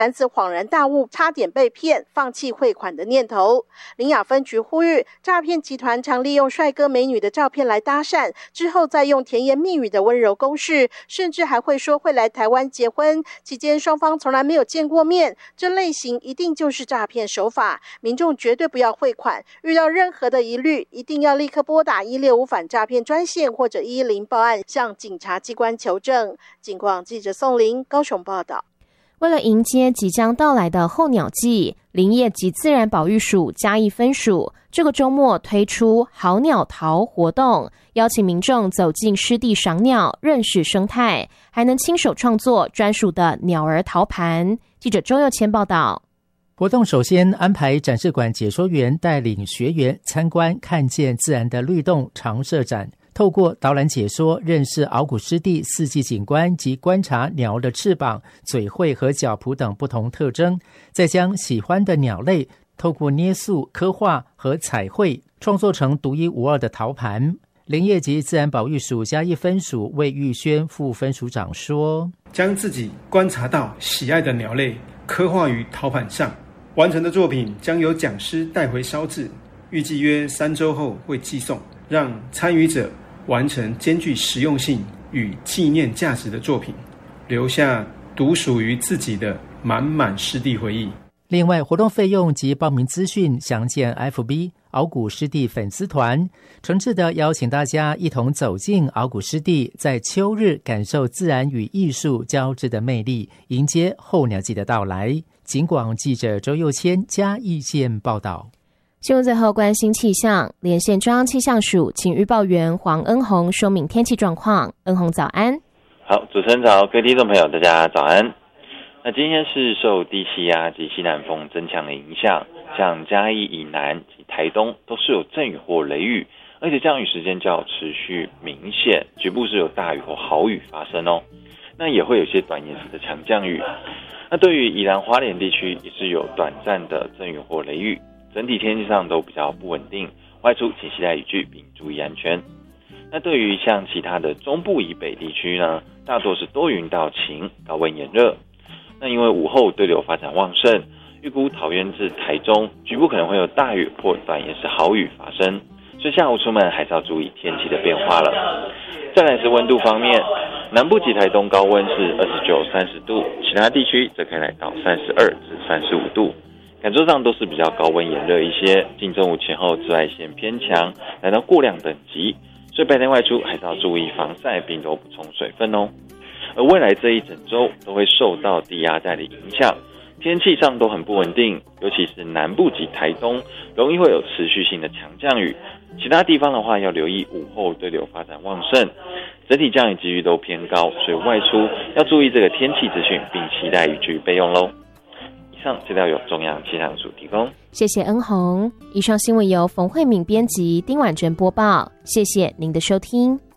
男子恍然大悟，差点被骗，放弃汇款的念头。苓雅分局呼吁，诈骗集团常利用帅哥美女的照片来搭讪，之后再用甜言蜜语的温柔攻势，甚至还会说会来台湾结婚，期间双方从来没有见过面，这类型一定就是诈骗手法，民众绝对不要汇款，遇到任何的疑虑，一定要立刻拨打165反诈骗专线或者110报案，向警察机关求证。警广记者宋玲高雄报道。 为了迎接即将到来的候鸟季，林业及自然保育署嘉义分署这个周末推出好鸟逃活动，邀请民众走进湿地赏鸟，认识生态，还能亲手创作专属的鸟儿陶盘。记者周佑谦报道。 活动首先安排展示馆解说员带领学员参观看见自然的律动常设展，透过导览解说认识鳌骨湿地四季景观及观察鸟的翅膀、嘴喙和脚蹼等不同特征，再将喜欢的鸟类透过捏塑、刻画和彩绘创作成独一无二的陶盘。林业及自然保育署嘉义分署魏玉轩副分署长说， 将自己观察到喜爱的鸟类刻画于陶盘上，完成的作品将由讲师带回烧制，预计约3周后会寄送，让参与者完成兼具实用性与纪念价值的作品，留下独属于自己的满满湿地回忆。 另外，活动费用及报名资讯详见 FB 鳌骨湿地粉丝团，诚挚地邀请大家一同走进鳌骨湿地，在秋日感受自然与艺术交织的魅力，迎接候鸟季的到来。警广记者周佑谦嘉义县报道。 新闻最后关心气象，连线中央气象署请预报员黄恩宏说明天气状况。恩宏早安。 好，主持人早，各位听众朋友大家早安。那今天是受低气压及西南风增强的影响，像嘉义以南及台东都是有阵雨或雷雨，而且降雨时间较持续明显，局部是有大雨或豪雨发生哦。那也会有些短延时的强降雨。那对于宜兰花莲地区也是有短暂的阵雨或雷雨，整体天气上都比较不稳定，外出请携带雨具并注意安全。那对于像其他的中部以北地区呢，大多是多云到晴，高温炎热。那因为午后对流发展旺盛，预估桃园至台中局部可能会有大雨或短延时豪雨发生，所以下午出门还是要注意天气的变化了。再来是温度方面，南部及台东高温是29、30度，其他地区则可以来到32至35度。感受上都是比较高温炎热一些，近中午前后紫外线偏强，来到过量等级，所以白天外出还是要注意防晒，并多补充水分哦。而未来这一整周都会受到低压带的影响，天气上都很不稳定，尤其是南部及台东容易会有持续性的强降雨，其他地方的话要留意午后对流发展旺盛，整体降雨几率都偏高，所以外出要注意这个天气资讯，并期待雨具备用咯。以上资料由中央气象署提供， 谢谢恩宏。以上新闻由冯慧敏编辑，丁婉珍播报，谢谢您的收听。